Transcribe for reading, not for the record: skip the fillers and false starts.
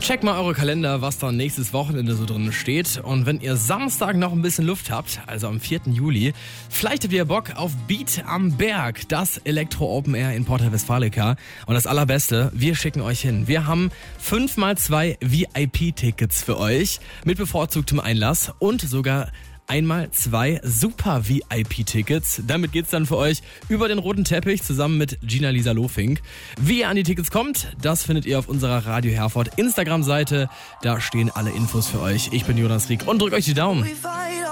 Checkt mal eure Kalender, was da nächstes Wochenende so drin steht. Und wenn ihr Samstag noch ein bisschen Luft habt, also am 4. Juli, vielleicht habt ihr Bock auf Beat am Berg, das Elektro Open Air in Porta Westfalica. Und das Allerbeste, wir schicken euch hin. Wir haben 5x2 VIP-Tickets für euch mit bevorzugtem Einlass und sogar 1x2 Super VIP-Tickets. Damit geht's dann für euch über den roten Teppich zusammen mit Gina-Lisa Lofink. Wie ihr an die Tickets kommt, das findet ihr auf unserer Radio Herford Instagram-Seite. Da stehen alle Infos für euch. Ich bin Jonas Rieck und drückt euch die Daumen.